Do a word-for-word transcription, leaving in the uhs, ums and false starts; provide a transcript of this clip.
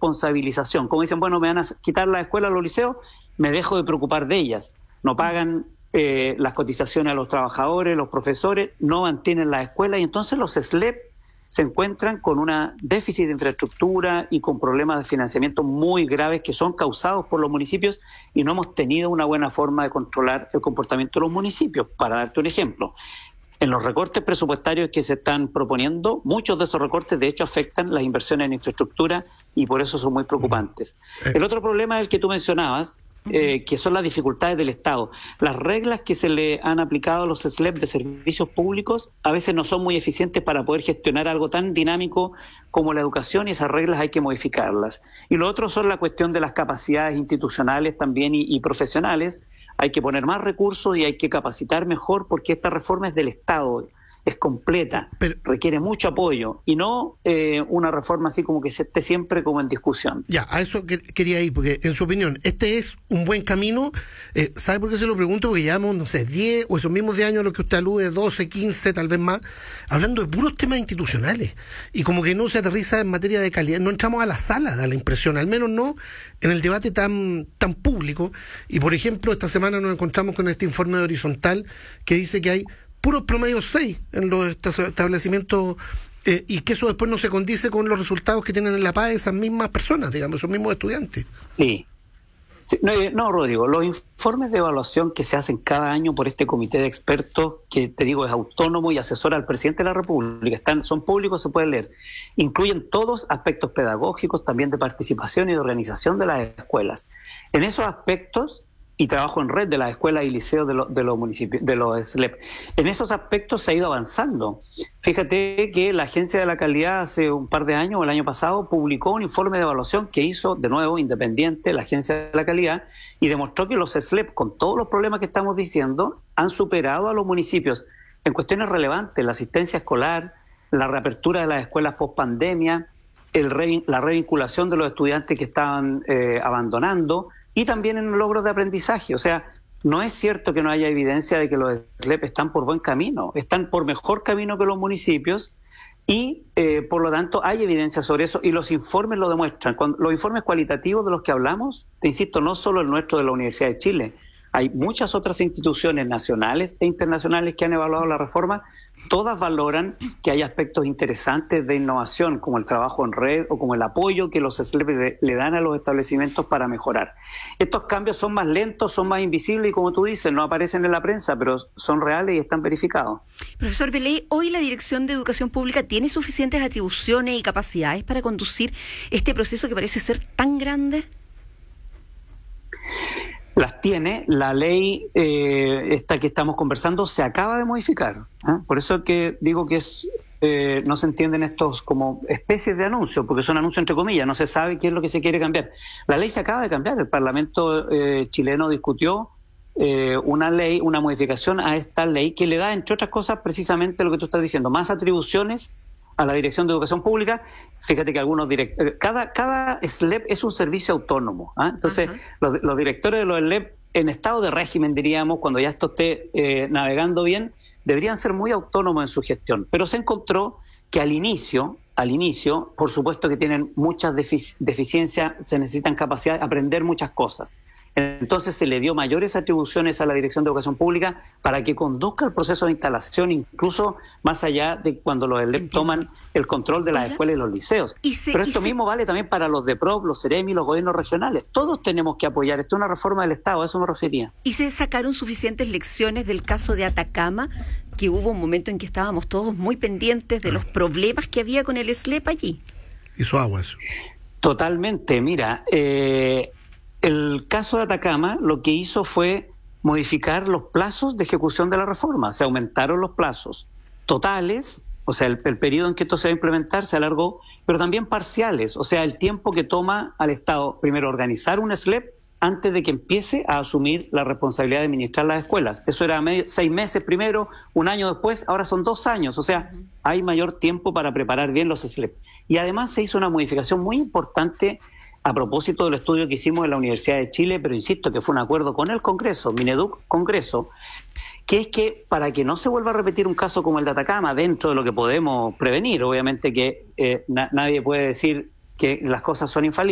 responsabilización. Como dicen, bueno, me van a quitar la escuela a los liceos, me dejo de preocupar de ellas. No pagan eh, las cotizaciones a los trabajadores, los profesores, no mantienen las escuelas, y entonces los S L E P se encuentran con un déficit de infraestructura y con problemas de financiamiento muy graves que son causados por los municipios, y no hemos tenido una buena forma de controlar el comportamiento de los municipios. Para darte un ejemplo, en los recortes presupuestarios que se están proponiendo, muchos de esos recortes de hecho afectan las inversiones en infraestructura y por eso son muy preocupantes. El otro problema es el que tú mencionabas, Eh, que son las dificultades del Estado. Las reglas que se le han aplicado a los S L E P de servicios públicos a veces no son muy eficientes para poder gestionar algo tan dinámico como la educación, y esas reglas hay que modificarlas. Y lo otro son la cuestión de las capacidades institucionales también y, y profesionales. Hay que poner más recursos y hay que capacitar mejor, porque esta reforma es del Estado, es completa, pero requiere mucho apoyo y no eh, una reforma así como que se esté siempre como en discusión. Ya, a eso que, quería ir, porque en su opinión, ¿este es un buen camino? Eh, ¿Sabe por qué se lo pregunto? Porque llevamos, no sé, diez o esos mismos diez años a los que usted alude, doce, quince, tal vez más, hablando de puros temas institucionales, y como que no se aterriza en materia de calidad, no entramos a la sala, da la impresión, al menos no en el debate tan, tan público. Y por ejemplo, esta semana nos encontramos con este informe de Horizontal que dice que hay puros promedios seis en los establecimientos, eh, y que eso después no se condice con los resultados que tienen en la P A E esas mismas personas, digamos, esos mismos estudiantes. Sí. sí. No, no, Rodrigo, los informes de evaluación que se hacen cada año por este comité de expertos, que te digo es autónomo y asesora al presidente de la República, están, son públicos, se pueden leer, incluyen todos aspectos pedagógicos, también de participación y de organización de las escuelas. En esos aspectos, y trabajo en red de las escuelas y liceos de, lo, de los municipios, de los S L E P. En esos aspectos se ha ido avanzando. Fíjate que la Agencia de la Calidad hace un par de años, o el año pasado, publicó un informe de evaluación que hizo, de nuevo, independiente, la Agencia de la Calidad, y demostró que los S L E P, con todos los problemas que estamos diciendo, han superado a los municipios en cuestiones relevantes: la asistencia escolar, la reapertura de las escuelas post pandemia, el re, la revinculación de los estudiantes que estaban eh, abandonando, y también en logros de aprendizaje. O sea, no es cierto que no haya evidencia de que los S L E P están por buen camino, están por mejor camino que los municipios, y eh, por lo tanto hay evidencia sobre eso, y los informes lo demuestran. Cuando, los informes cualitativos de los que hablamos, te insisto, no solo el nuestro de la Universidad de Chile, hay muchas otras instituciones nacionales e internacionales que han evaluado la reforma. Todas valoran que hay aspectos interesantes de innovación, como el trabajo en red o como el apoyo que los S L E P le dan a los establecimientos para mejorar. Estos cambios son más lentos, son más invisibles y, como tú dices, no aparecen en la prensa, pero son reales y están verificados. Profesor Veley, ¿hoy la Dirección de Educación Pública tiene suficientes atribuciones y capacidades para conducir este proceso que parece ser tan grande? Las tiene. La ley eh, esta que estamos conversando se acaba de modificar, ¿eh? Por eso que digo que es eh, no se entienden estos como especies de anuncios, porque son anuncios entre comillas, no se sabe qué es lo que se quiere cambiar. La ley se acaba de cambiar. El Parlamento eh, chileno discutió eh, una ley, una modificación a esta ley que le da, entre otras cosas, precisamente lo que tú estás diciendo, más atribuciones a la Dirección de Educación Pública. Fíjate que algunos direct- cada cada S L E P es un servicio autónomo, ¿eh? Entonces los, los directores de los S L E P en estado de régimen, diríamos, cuando ya esto esté eh, navegando bien, deberían ser muy autónomos en su gestión, pero se encontró que al inicio al inicio, por supuesto que tienen muchas defic- deficiencias, se necesitan capacidad de aprender muchas cosas. Entonces se le dio mayores atribuciones a la Dirección de Educación Pública para que conduzca el proceso de instalación, incluso más allá de cuando los S L E P toman el control de las escuelas y los liceos. Y se, Pero esto se... mismo vale también para los DEPROP, los CEREMI, los gobiernos regionales. Todos tenemos que apoyar. Esto es una reforma del Estado, a eso me refería. ¿Y se sacaron suficientes lecciones del caso de Atacama, que hubo un momento en que estábamos todos muy pendientes de los problemas que había con el S L E P allí? Hizo agua eso. Totalmente. Mira, eh... el caso de Atacama lo que hizo fue modificar los plazos de ejecución de la reforma. Se aumentaron los plazos totales, o sea, el, el periodo en que esto se va a implementar se alargó, pero también parciales, o sea, el tiempo que toma al Estado primero organizar un S L E P antes de que empiece a asumir la responsabilidad de administrar las escuelas. Eso era medio, seis meses primero, un año después, ahora son dos años, o sea, uh-huh. hay mayor tiempo para preparar bien los S L E P. Y además se hizo una modificación muy importante a propósito del estudio que hicimos en la Universidad de Chile, pero insisto que fue un acuerdo con el Congreso, Mineduc Congreso, que es que para que no se vuelva a repetir un caso como el de Atacama, dentro de lo que podemos prevenir, obviamente que eh, na- nadie puede decir que las cosas son infalibles,